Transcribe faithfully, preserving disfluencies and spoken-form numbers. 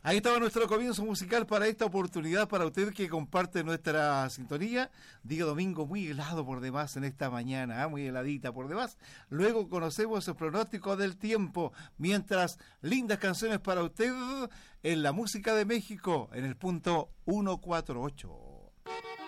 Ahí estaba nuestro comienzo musical para esta oportunidad, para usted que comparte nuestra sintonía. Día domingo muy helado por demás en esta mañana, ¿eh? Muy heladita por demás. Luego conocemos el pronóstico del tiempo, mientras lindas canciones para usted en la música de México, en el punto ciento cuarenta y ocho.